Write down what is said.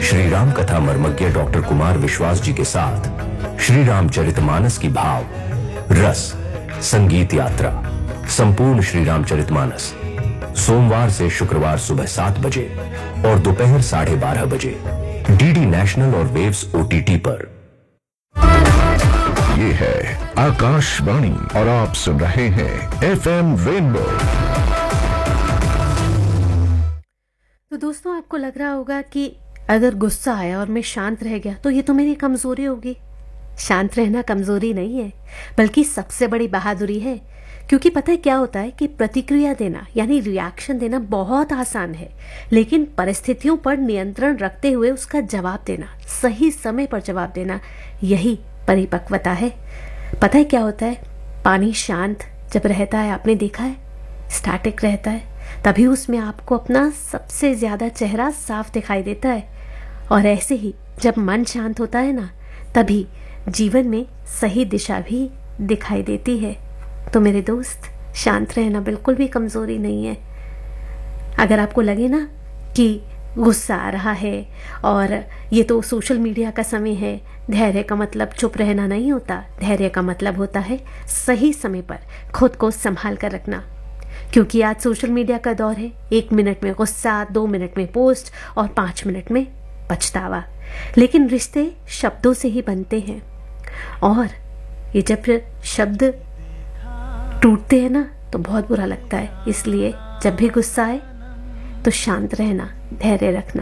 श्री राम कथा मर्मज्ञ डॉक्टर कुमार विश्वास जी के साथ श्री रामचरितमानस की भाव रस संगीत यात्रा संपूर्ण श्री रामचरितमानस सोमवार से शुक्रवार सुबह 7 बजे और दोपहर 12:30 बजे डीडी नेशनल और वेव्स ओटीटी पर। ये है आकाशवाणी और आप सुन रहे हैं एफएम रेनबो। तो दोस्तों, आपको लग रहा होगा कि अगर गुस्सा आया और मैं शांत रह गया तो ये तो मेरी कमजोरी होगी। शांत रहना कमजोरी नहीं है, बल्कि सबसे बड़ी बहादुरी है। क्योंकि पता है क्या होता है कि प्रतिक्रिया देना यानी रिएक्शन देना बहुत आसान है, लेकिन परिस्थितियों पर नियंत्रण रखते हुए उसका जवाब देना, सही समय पर जवाब देना, यही परिपक्वता है। पता है क्या होता है, पानी शांत जब रहता है, आपने देखा है, स्टैटिक रहता है, तभी उसमें आपको अपना सबसे ज्यादा चेहरा साफ दिखाई देता है। और ऐसे ही जब मन शांत होता है ना, तभी जीवन में सही दिशा भी दिखाई देती है। तो मेरे दोस्त, शांत रहना बिल्कुल भी कमजोरी नहीं है। अगर आपको लगे ना कि गुस्सा आ रहा है और ये तो सोशल मीडिया का समय है, धैर्य का मतलब चुप रहना नहीं होता। धैर्य का मतलब होता है सही समय पर खुद को संभाल कर रखना। क्योंकि आज सोशल मीडिया का दौर है, 1 मिनट में गुस्सा, 2 मिनट में पोस्ट और 5 मिनट में पछतावा। लेकिन रिश्ते शब्दों से ही बनते हैं, और ये जब शब्द टूटते हैं ना तो बहुत बुरा लगता है। इसलिए जब भी गुस्सा आए तो शांत रहना, धैर्य रखना।